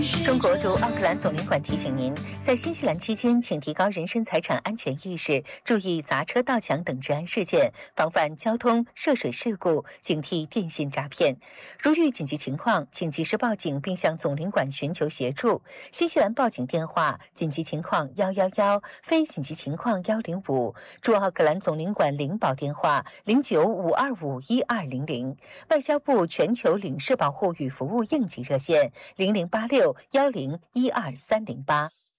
中国驻奥克兰总领馆提醒您，在新西兰期间，请提高人身财产安全意识，注意砸车、盗抢等治安事件，防范交通涉水事故，警惕电信诈骗。如遇紧急情况，请及时报警，并向总领馆寻求协助。新西兰报警电话：紧急情况111，非紧急情况105。驻奥克兰总领馆领保电话0952512200。外交部全球领事保护与服务应急热线008610123008。